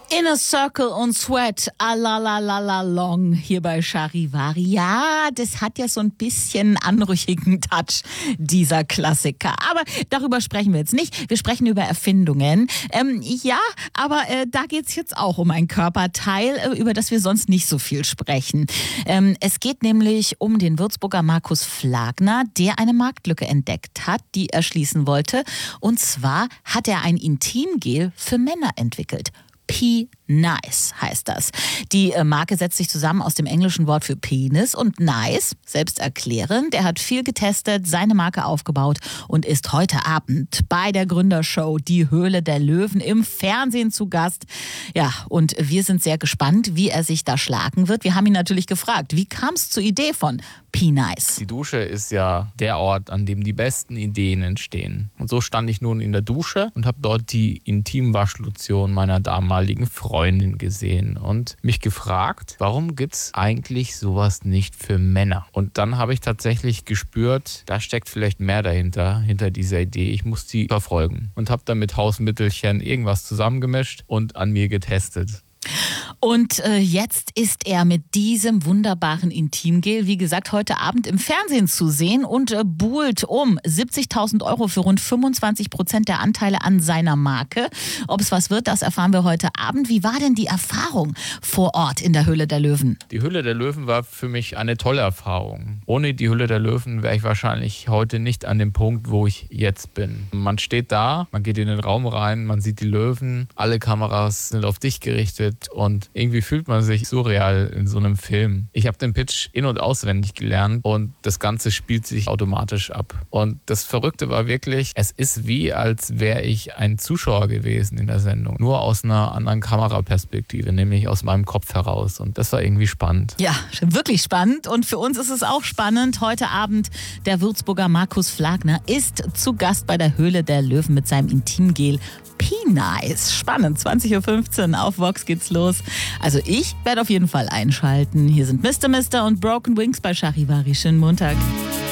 Inner Circle und Sweat, la long hier bei Charivari. Ja, das hat ja so ein bisschen anrüchigen Touch, dieser Klassiker. Aber darüber sprechen wir jetzt nicht. Wir sprechen über Erfindungen. Aber da geht's jetzt auch um ein Körperteil, über das wir sonst nicht so viel sprechen. Es geht nämlich um den Würzburger Markus Flagner, der eine Marktlücke entdeckt hat, die er schließen wollte. Und zwar hat er ein Intimgel für Männer entwickelt. P-Nice heißt das. Die Marke setzt sich zusammen aus dem englischen Wort für Penis und Nice, selbst erklärend. Er hat viel getestet, seine Marke aufgebaut und ist heute Abend bei der Gründershow Die Höhle der Löwen im Fernsehen zu Gast. Ja, und wir sind sehr gespannt, wie er sich da schlagen wird. Wir haben ihn natürlich gefragt, wie kam es zur Idee von P-Nice? Die Dusche ist ja der Ort, an dem die besten Ideen entstehen. Und so stand ich nun in der Dusche und habe dort die Intimwaschlotion meiner damaligen Freundin gesehen und mich gefragt, warum gibt's eigentlich sowas nicht für Männer? Und dann habe ich tatsächlich gespürt, da steckt vielleicht mehr dahinter, hinter dieser Idee. Ich muss die verfolgen und habe dann mit Hausmittelchen irgendwas zusammengemischt und an mir getestet. Und jetzt ist er mit diesem wunderbaren Intimgel, wie gesagt, heute Abend im Fernsehen zu sehen und buhlt um 70.000 € für rund 25% der Anteile an seiner Marke. Ob es was wird, das erfahren wir heute Abend. Wie war denn die Erfahrung vor Ort in der Höhle der Löwen? Die Höhle der Löwen war für mich eine tolle Erfahrung. Ohne die Höhle der Löwen wäre ich wahrscheinlich heute nicht an dem Punkt, wo ich jetzt bin. Man steht da, man geht in den Raum rein, man sieht die Löwen, alle Kameras sind auf dich gerichtet und irgendwie fühlt man sich surreal in so einem Film. Ich habe den Pitch in- und auswendig gelernt und das Ganze spielt sich automatisch ab. Und das Verrückte war wirklich, es ist wie, als wäre ich ein Zuschauer gewesen in der Sendung. Nur aus einer anderen Kameraperspektive, nämlich aus meinem Kopf heraus. Und das war irgendwie spannend. Ja, wirklich spannend. Und für uns ist es auch spannend. Heute Abend der Würzburger Markus Flagner ist zu Gast bei der Höhle der Löwen mit seinem Intimgel P-Nice. Spannend, 20.15 Uhr auf Vox geht's los. Also ich werde auf jeden Fall einschalten. Hier sind Mr. und Broken Wings bei Charivari. Schönen Montag.